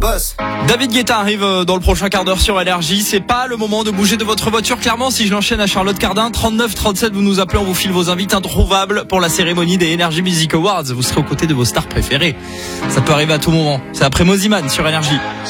David Guetta arrive dans le prochain quart d'heure sur Énergie. C'est pas le moment de bouger de votre voiture. Clairement, si je l'enchaîne à Charlotte Cardin, 39 37, vous nous appelez, on vous file vos invités introuvables pour la cérémonie des Energy Music Awards. Vous serez aux côtés de vos stars préférées. Ça peut arriver à tout moment. C'est après Moziman sur Énergie.